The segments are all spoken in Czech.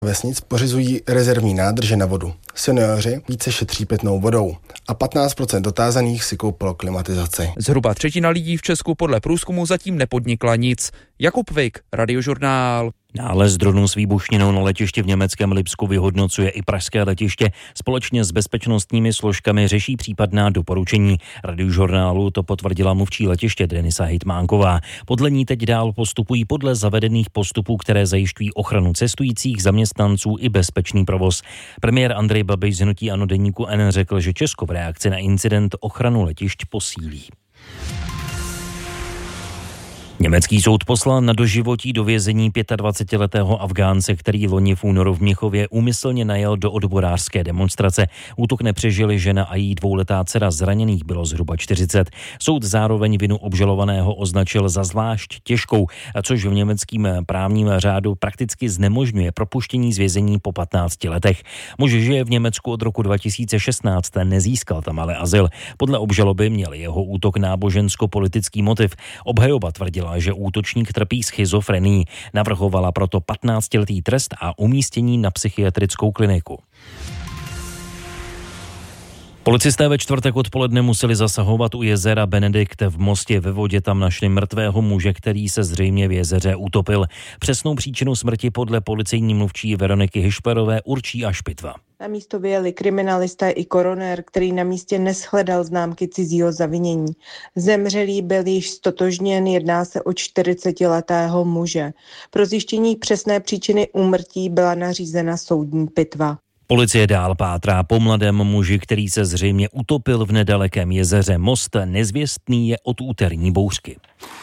vesnic pořizují rezervní nádrže na vodu. Senioři více šetří pitnou vodou a 15% dotázaných si koupilo klimatizaci. Zhruba třetina lidí v Česku podle průzkumu zatím nepodnikla nic. Jakub Vejk, Radiožurnál. Nález dronu s výbušninou na letišti v německém Lipsku vyhodnocuje i pražské letiště. Společně s bezpečnostními složkami řeší případná doporučení. Radiožurnálu to potvrdila mluvčí letiště Denisa Hejtmánková. Podle ní teď dál postupují podle zavedených postupů, které zajišťují ochranu cestujících, zaměstnanců i bezpečný provoz. Premiér Andrej Babiš z hnutí ANO Deníku N řekl, že Česko v reakci na incident ochranu letišť posílí. Německý soud poslal na doživotí do vězení 25letého Afgánce, který loni v únoru v Mnichově úmyslně najel do odborářské demonstrace. Útok nepřežili žena a její 2letá dcera, zraněných bylo zhruba 40. Soud zároveň vinu obžalovaného označil za zvlášť těžkou, což v německém právním řádu prakticky znemožňuje propuštění z vězení po 15 letech. Muž žije v Německu od roku 2016, nezískal tam ale azyl. Podle obžaloby měl jeho útok nábožensko-politický motiv. Obhajoba tvrdila, že útočník trpí schizofrenií. Navrhovala proto 15letý trest a umístění na psychiatrickou kliniku. Policisté ve čtvrtek odpoledne museli zasahovat u jezera Benedikt v Mostě. Ve vodě tam našli mrtvého muže, který se zřejmě v jezeře utopil. Přesnou příčinu smrti podle policejní mluvčí Veroniky Hišperové určí až pitva. Na místo vyjeli kriminalisté i koronér, který na místě neshledal známky cizího zavinění. Zemřelý byl již ztotožněn, jedná se o 40letého muže. Pro zjištění přesné příčiny úmrtí byla nařízena soudní pitva. Policie dál pátrá po mladém muži, který se zřejmě utopil v nedalekém jezeře Most. Nezvěstný je od úterní bouřky.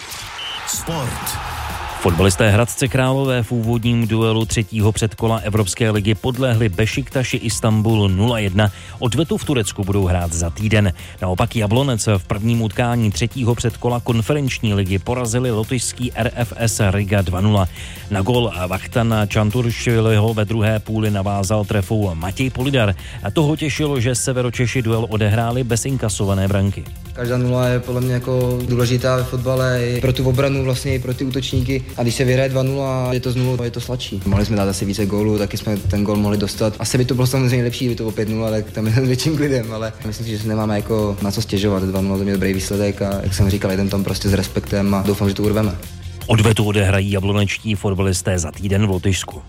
Sport. Fotbalisté Hradce Králové v úvodním duelu třetího předkola Evropské ligy podlehli Bešiktaši Istanbul 0-1. Odvetu v Turecku budou hrát za týden. Naopak Jablonec v prvním utkání třetího předkola konferenční ligy porazili lotyšský RFS Riga 2-0. Na gól Vachtana Čanturšviliho ve druhé půli navázal trefou Matěj Polidar. A toho těšilo, že Severočeši duel odehráli bez inkasované branky. Každá nula je podle mě jako důležitá ve fotbale i pro tu obranu, vlastně i pro ty útočníky. A když se vyhraje 2-0, je to z 0, je to sladší. Mohli jsme dát asi více gólů, taky jsme ten gól mohli dostat. Asi by to bylo samozřejmě lepší, kdyby to bylo 5-0, ale tam je větším klidem, ale myslím si, že se nemáme jako na co stěžovat. 2-0 to je dobrý výsledek a jak jsem říkal, jdem tam prostě s respektem a doufám, že to urveme. Odvetu odehrají jablonečtí fotbalisté za týden v Lotyšsku.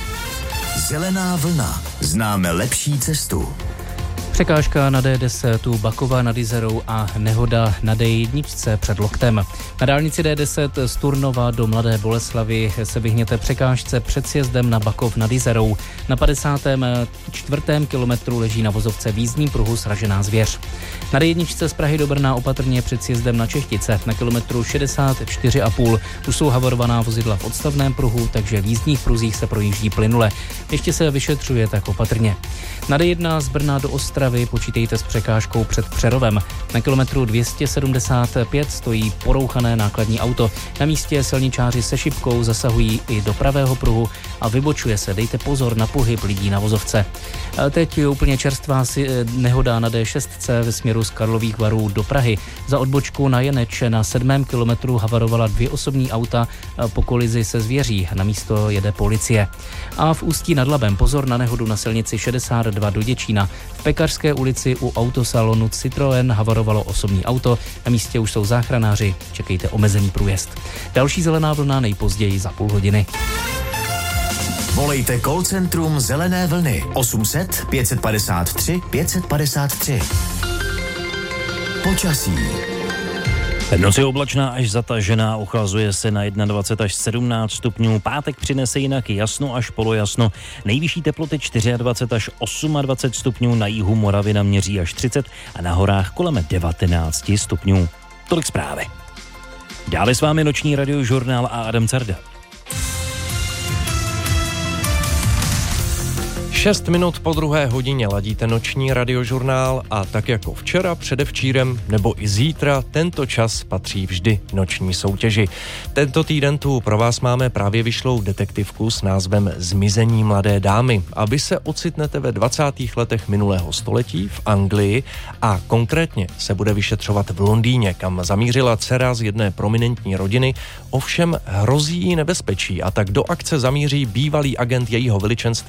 Zelená vlna. Známe lepší cestu. Překážka na D10 Bakova nad Jizerou a nehoda na D1 před Loktem. Na dálnici D10 z Turnova do Mladé Boleslavi se vyhněte překážce před sjezdem na Bakov nad Jizerou. Na 54. kilometru leží na vozovce v jízdním pruhu sražená zvěř. Na D1 z Prahy do Brna opatrně před sjezdem na Čechtice. Na kilometru 64,5 už jsou havarovaná vozidla v odstavném pruhu, takže v jízdních pruzích se projíždí plynule. Ještě se vyšetřuje, tak opatrně. Na D1 z Brna do Ostravy počítejte s překážkou před Přerovem. Na kilometru 275 stojí porouchané nákladní auto. Na místě silničáři se šipkou zasahují i do pravého pruhu a vybočuje se. Dejte pozor na pohyb lidí na vozovce. Teď je úplně čerstvá nehoda na D6 ve směru z Karlových Varů do Prahy. Za odbočku na Jeneč na 7. kilometru havarovala 2 osobní auta po kolizi se zvěří. Na místo jede policie. A v Ústí nad Labem pozor na nehodu na silnici 62 do Děčína. V Pekařské ulici u autosalonu Citroën havarovalo osobní auto. Na místě už jsou záchranáři. Čekejte omezený průjezd. Další zelená vlna nejpozději za půl hodiny. Volejte call centrum Zelené vlny 800 553 553. Počasí. Noc je oblačná až zatažená, ochlazuje se na 21 až 17 stupňů. Pátek přinese jinak jasno až polojasno. Nejvyšší teploty 24 až 28 stupňů, na jihu Moravy naměří až 30 a na horách kolem 19 stupňů. Tolik zprávy. Dále s vámi noční radiožurnál a Adam Carda. 6 minut po 2. hodině ladíte noční radiožurnál a tak jako včera, předevčírem nebo i zítra, tento čas patří vždy noční soutěži. Tento týden tu pro vás máme právě vyšlou detektivku s názvem Zmizení mladé dámy. A vy se ocitnete ve 20. letech minulého století v Anglii a konkrétně se bude vyšetřovat v Londýně, kam zamířila dcera z jedné prominentní rodiny, ovšem hrozí jí nebezpečí a tak do akce zamíří bývalý agent jejího veličenství